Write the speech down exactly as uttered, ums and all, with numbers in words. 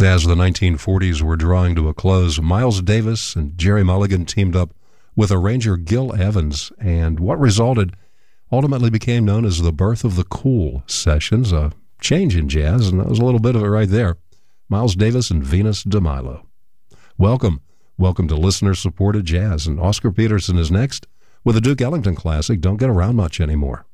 As the nineteen forties were drawing to a close, Miles Davis and Jerry Mulligan teamed up with arranger Gil Evans, and what resulted ultimately became known as the birth of the Cool Sessions, a change in jazz, and that was a little bit of it right there. Miles Davis and Venus DeMilo. Welcome. Welcome to listener-supported jazz, and Oscar Peterson is next with a Duke Ellington classic, Don't Get Around Much Anymore.